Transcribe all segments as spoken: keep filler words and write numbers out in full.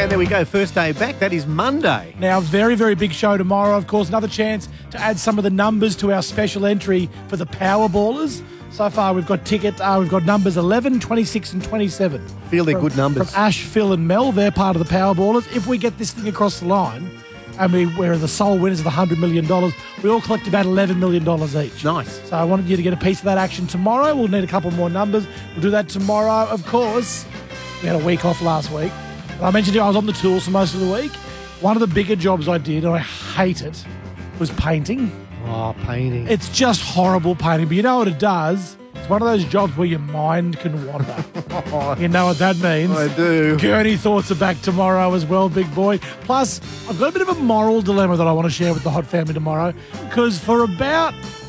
and there we go. First day back. That is Monday. Now, very, very big show tomorrow. Of course, another chance to add some of the numbers to our special entry for the Powerballers. So far, we've got ticket. Uh, we've got numbers eleven, twenty-six and twenty-seven. Feel they're from, good numbers. From Ash, Phil and Mel. They're part of the Powerballers. If we get this thing across the line, and we, we're the sole winners of the one hundred million dollars, we all collect about eleven million dollars each. Nice. So I wanted you to get a piece of that action tomorrow. We'll need a couple more numbers. We'll do that tomorrow. Of course, we had a week off last week. I mentioned to you I was on the tools for most of the week. One of the bigger jobs I did, and I hate it, was painting. Oh, painting. It's just horrible painting. But you know what it does? It's one of those jobs where your mind can wander. You know what that means? I do. Gurney thoughts are back tomorrow as well, big boy. Plus, I've got a bit of a moral dilemma that I want to share with the Hot Family tomorrow. Because for about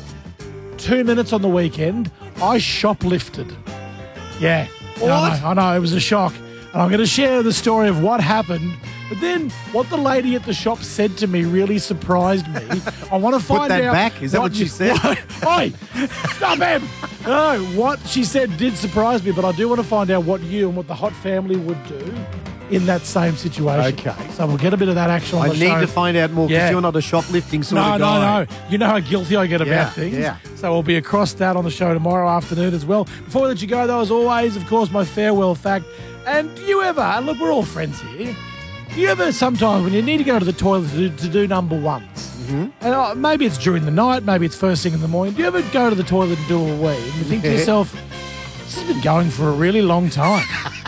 two minutes on the weekend, I shoplifted. Yeah. What? I know, I know, it was a shock. And I'm going to share the story of what happened. But then what the lady at the shop said to me really surprised me. I want to find Put that out. back? Is that what she you- said? Oi, stop him. No, what she said did surprise me, but I do want to find out what you and what the Hot Family would do in that same situation. Okay. So we'll get a bit of that action on I the need show. to find out more because Yeah. you're not a shoplifting sort No, of no, guy. no. You know how guilty I get about Yeah, things. yeah. So we'll be across that on the show tomorrow afternoon as well. Before we let you go, though, as always, of course, my farewell fact. And do you ever, and look, we're all friends here, do you ever sometimes when you need to go to the toilet to do, to do number ones, mm-hmm. and uh, maybe it's during the night, maybe it's first thing in the morning, do you ever go to the toilet and do a wee and you think to Yeah. yourself, this has been going for a really long time?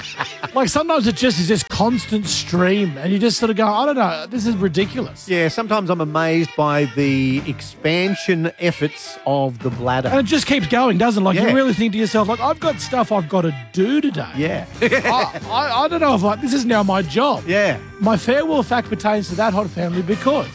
Like sometimes it just is this constant stream and you just sort of go, I don't know, this is ridiculous. Yeah, sometimes I'm amazed by the expansion efforts of the bladder. And it just keeps going, doesn't it? Like Yeah. you really think to yourself, like, I've got stuff I've got to do today. Yeah. I, I, I don't know if like this is now my job. Yeah. My farewell fact pertains to that Hot Family because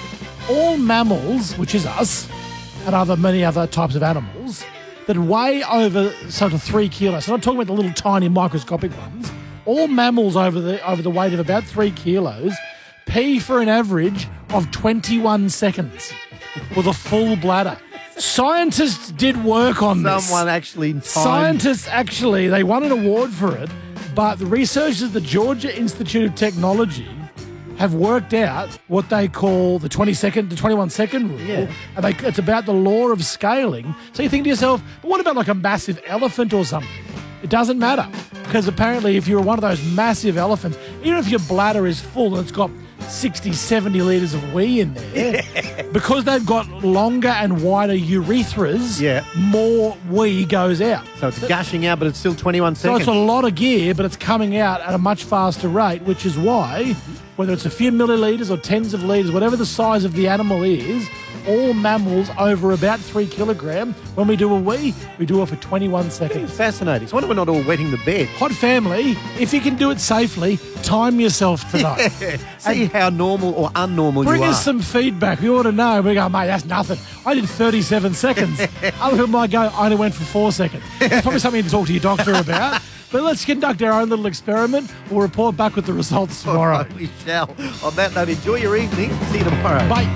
all mammals, which is us, and other many other types of animals, that weigh over sort of three kilos. So I'm not talking about the little tiny microscopic ones. All mammals over the over the weight of about three kilos pee for an average of twenty-one seconds with a full bladder. Scientists did work on this. Someone actually timed. Scientists actually, they won an award for it, but the researchers at the Georgia Institute of Technology have worked out what they call the twenty second, the twenty-one second rule. Yeah. And they, it's about the law of scaling. So you think to yourself, but what about like a massive elephant or something? It doesn't matter. Because apparently if you're one of those massive elephants, even if your bladder is full and it's got sixty, seventy litres of wee in there, because they've got longer and wider urethras, Yeah. more wee goes out. So it's gushing out, but it's still twenty-one So seconds. it's a lot of gear, but it's coming out at a much faster rate, which is why, whether it's a few millilitres or tens of litres, whatever the size of the animal is, all mammals over about three kilogram, when we do a wee, we do it for twenty-one seconds. Fascinating. So I wonder we're not all wetting the bed. Hot Family, if you can do it safely, time yourself tonight. See how normal or unnormal Bring you are. us some feedback. We ought to know. We go, mate, that's nothing. I did thirty-seven seconds. Other people might go, I only went for four seconds. It's probably something to talk to your doctor about. But let's conduct our own little experiment. We'll report back with the results tomorrow. All right, we shall. On that note, enjoy your evening. See you tomorrow. Bye.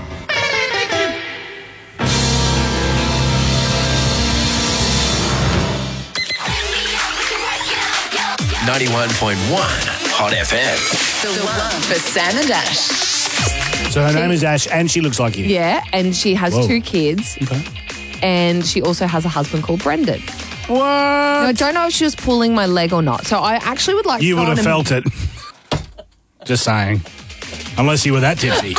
ninety-one point one Hot F M. The one for Sam and Ash. So her name is Ash and she looks like you. Yeah, and she has Whoa. two kids. Okay. And she also has a husband called Brendan. What? Now, I don't know if she was pulling my leg or not. So I actually would like You to would go have on felt it. Just saying. Unless you were that tipsy.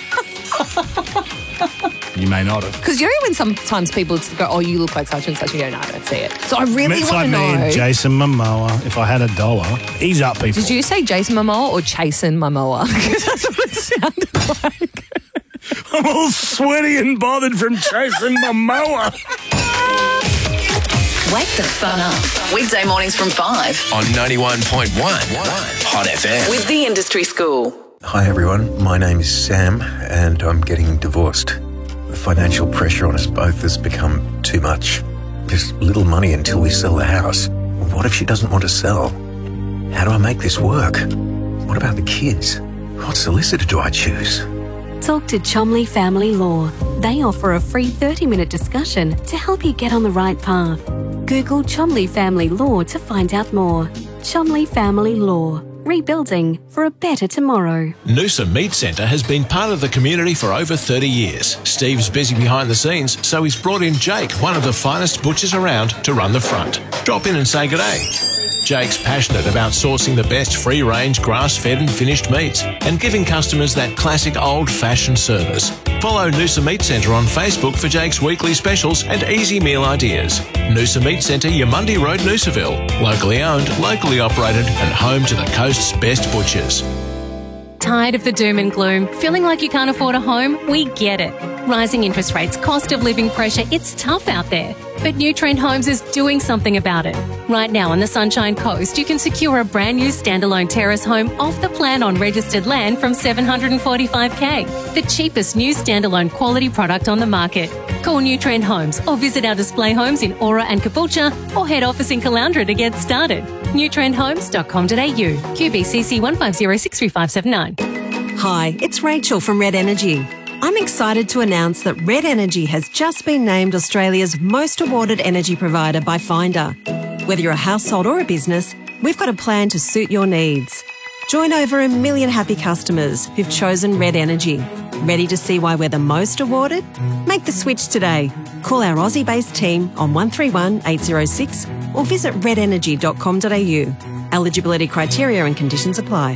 You may not have. Because you know when sometimes people go, oh, you look like such and such, and you go, no, I don't see it. So I really It's want like to me know. and Jason Momoa. If I had a dollar, ease up, people. Did you say Jason Momoa or Chasen Momoa? Because that's what it sounded like. I'm all sweaty and bothered from chasing Momoa. Wake the fun up. Weekday mornings from five. On ninety-one point one Hot F M. With the Industry School. Hi everyone, my name is Sam and I'm getting divorced. The financial pressure on us both has become too much. There's little money until we sell the house. What if she doesn't want to sell? How do I make this work? What about the kids? What solicitor do I choose? Talk to Chomley Family Law. They offer a free thirty minute discussion to help you get on the right path. Google Chomley Family Law to find out more. Chomley Family Law. rebuilding for a better tomorrow. Noosa Meat Centre has been part of the community for over thirty years. Steve's busy behind the scenes, so he's brought in Jake, one of the finest butchers around, to run the front. Drop in and say good day. Jake's passionate about sourcing the best free-range, grass-fed and finished meats and giving customers that classic old-fashioned service. Follow Noosa Meat Centre on Facebook for Jake's weekly specials and easy meal ideas. Noosa Meat Centre, Yamundi Road, Noosaville. Locally owned, locally operated and home to the coast's best butchers. Tired of the doom and gloom? Feeling like you can't afford a home? We get it. Rising interest rates, cost of living pressure, it's tough out there. But New Trend Homes is doing something about it. Right now on the Sunshine Coast, you can secure a brand new standalone terrace home off the plan on registered land from seven hundred forty-five thousand dollars. The cheapest new standalone quality product on the market. Call New Trend Homes or visit our display homes in Aura and Caboolture or head office in Caloundra to get started. new trend homes dot com dot a u. Q B C C one five zero six three five seven nine. Hi, it's Rachel from Red Energy. I'm excited to announce that Red Energy has just been named Australia's most awarded energy provider by Finder. Whether you're a household or a business, we've got a plan to suit your needs. Join over a million happy customers who've chosen Red Energy. Ready to see why we're the most awarded? Make the switch today. Call our Aussie-based team on one three one eight zero six or visit red energy dot com dot a u. Eligibility criteria and conditions apply.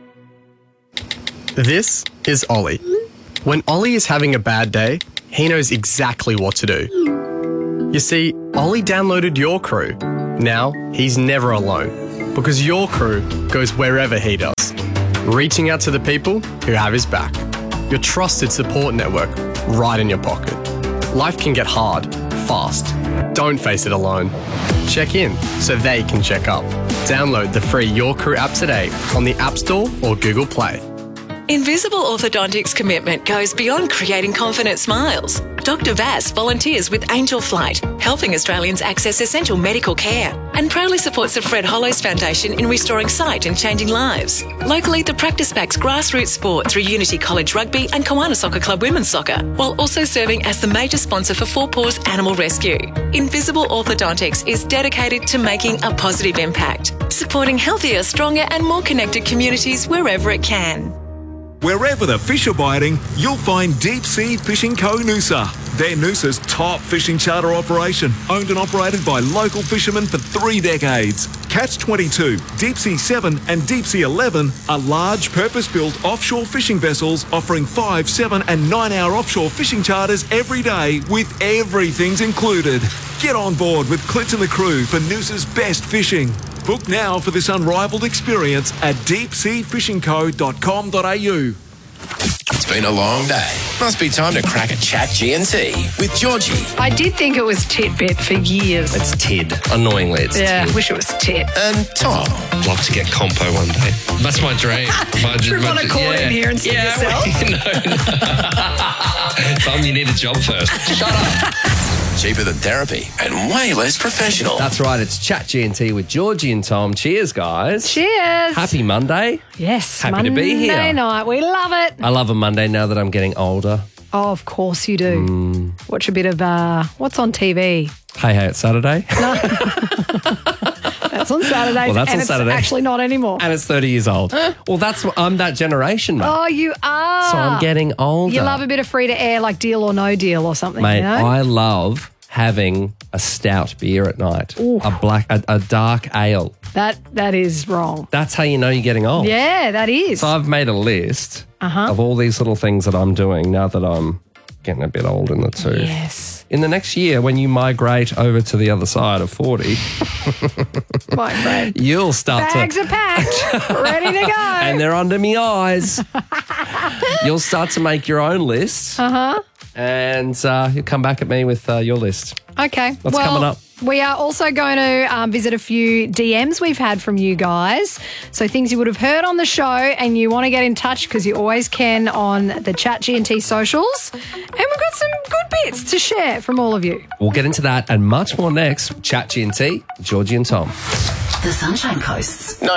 This is Ollie. When Ollie is having a bad day, he knows exactly what to do. You see, Ollie downloaded Your Crew. Now, he's never alone, because Your Crew goes wherever he does, reaching out to the people who have his back. Your trusted support network right in your pocket. Life can get hard, fast. Don't face it alone. Check in so they can check up. Download the free Your Crew app today on the App Store or Google Play. Invisible Orthodontics commitment goes beyond creating confident smiles. Doctor Vass volunteers with Angel Flight, helping Australians access essential medical care, and proudly supports the Fred Hollows Foundation in restoring sight and changing lives. Locally, the practice backs grassroots sport through Unity College Rugby and Kiwana Soccer Club Women's Soccer, while also serving as the major sponsor for Four Paws Animal Rescue. Invisible Orthodontics is dedicated to making a positive impact, supporting healthier, stronger and more connected communities wherever it can. Wherever the fish are biting, you'll find Deep Sea Fishing Co. Noosa. They're Noosa's top fishing charter operation, owned and operated by local fishermen for three decades. Catch twenty-two, Deep Sea seven and Deep Sea eleven are large purpose-built offshore fishing vessels offering five, seven and nine hour offshore fishing charters every day with everything's included. Get on board with Clint and the crew for Noosa's best fishing. Book now for this unrivaled experience at deep sea fishing co dot com dot a u. It's been a long day. Must be time to crack a chat G and T with Georgie. I did think it was Titbit for years. It's Tid. Annoyingly, it's yeah, Tid. I wish it was Tit. And Tom. Love to get compo one day. That's my dream. my, Trip my, on a call yeah. in here and see yeah, yourself. Well, you know. Tom, you need a job first. Shut up. Cheaper than therapy and way less professional. That's right. It's Chat G and T with Georgie and Tom. Cheers, guys. Cheers. Happy Monday. Yes. Happy Monday to be here. Monday night. We love it. I love a Monday now that I'm getting older. Oh, of course you do. Mm. Watch a bit of uh, what's on T V. Hey, hey, it's Saturday. No. That's on Saturdays. Well, that's and on it's Saturday. actually not anymore. And it's thirty years old. Well, that's I'm that generation, mate. Oh, you are. So I'm getting older. You love a bit of free to air, like Deal or No Deal or something, Mate, you know? I love having a stout beer at night. Ooh. A black, a, a dark ale. That That is wrong. That's how you know you're getting old. Yeah, that is. So I've made a list Uh-huh. of all these little things that I'm doing now that I'm getting a bit old in the tooth. Yes. In the next year, when you migrate over to the other side of forty, Migrate. you'll start Bags to... are packed, ready to go. and they're under me eyes. You'll start to make your own list. Uh-huh. And uh, you'll come back at me with uh, your list. Okay. What's well, coming up? We are also going to um, visit a few D Ms we've had from you guys. So things you would have heard on the show and you want to get in touch because you always can on the Chat G and T socials. And we've got some good bits to share from all of you. We'll get into that and much more next. Chat G and T, Georgie and Tom. The Sunshine Coast's